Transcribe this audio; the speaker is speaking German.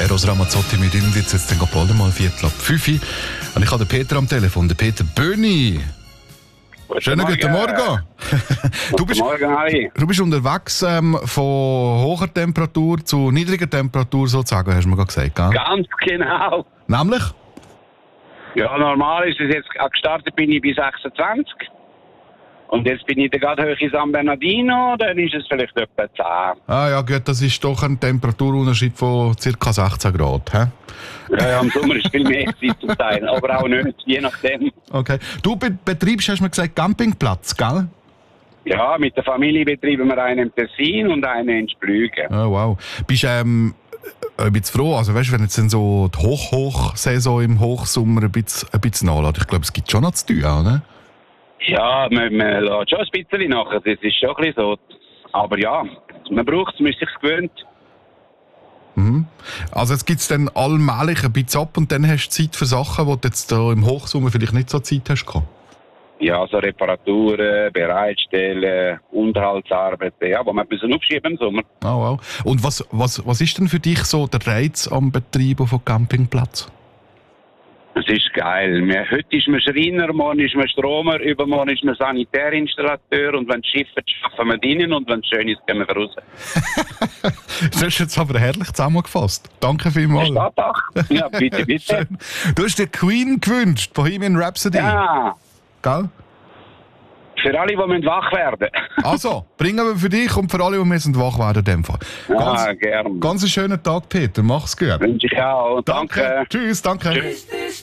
Rosa Ramazzotti mit Indiz, jetzt dann bald mal 4:45. Und ich habe den Peter am Telefon, den Peter Böhni. Schönen guten Morgen. Du bist unterwegs von hoher Temperatur zu niedriger Temperatur sozusagen, hast du mir gerade gesagt, gell? Ganz genau. Nämlich? Ja, normal ist es jetzt, gestartet bin ich bei 26. Und jetzt bin ich gerade hoch in San Bernardino, dann ist es vielleicht etwa 10. Ah ja gut, das ist doch ein Temperaturunterschied von ca. 16 Grad, hä? Ja, im Sommer ist viel mehr zum Teil, aber auch nicht, je nachdem. Okay. Du betreibst, hast du mir gesagt, Campingplatz, gell? Ja, mit der Familie betreiben wir einen im Tessin und einen in Splügen. Oh wow. Bist ein bisschen froh, also weißt du, wenn jetzt dann so die Hochsaison im Hochsommer ein bisschen nachlässt, ich glaube, es gibt schon noch zu tun, oder? Ja, man lässt schon ein bisschen nachher, das ist schon ein bisschen so. Aber ja, man braucht es, man ist sich gewöhnt. Mhm. Also jetzt gibt es dann allmählich ein bisschen ab und dann hast du Zeit für Sachen, die du jetzt da im Hochsommer vielleicht nicht so Zeit hast gehabt. Ja, so Reparaturen, Bereitstellen, Unterhaltsarbeiten, ja, wo man ein bisschen aufschieben im Sommer. Oh, wow. Und was ist denn für dich so der Reiz am Betreiben von Campingplatz? Es ist geil. Heute ist man Schreiner, morgen ist man Stromer, übermorgen ist man Sanitärinstallateur und wenn es Schiffe schaffen wir drinnen und wenn es schön ist, gehen wir raus. Das hast du jetzt aber herrlich zusammengefasst. Danke vielmals. Ja, bitte, bitte. Du hast dir Queen gewünscht, Bohemian Rhapsody. Ja. Gell? Für alle, die wach werden. Also, bringen wir für dich und für alle, die müssen wach werden in dem Fall. Ja, gern. Ganz einen schönen Tag, Peter. Mach's gut. Wünsche ich auch. Danke. Tschüss, danke. Tschüss.